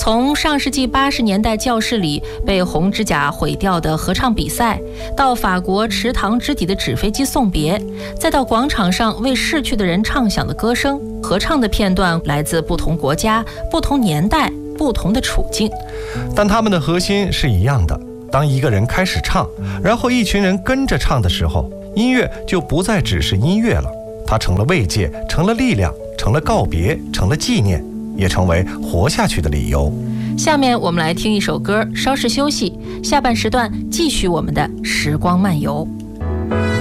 从上世纪80年代教室里被红指甲毁掉的合唱比赛，到法国池塘之底的纸飞机送别，再到广场上为逝去的人唱响的歌声，合唱的片段来自不同国家、不同年代、不同的处境， 但他们的核心是一样的。当一个人开始唱，然后一群人跟着唱的时候，音乐就不再只是音乐了，它成了慰藉，成了力量，成了告别，成了纪念，也成为活下去的理由。 下面我们来听一首歌，稍事休息，下半时段继续我们的时光漫游。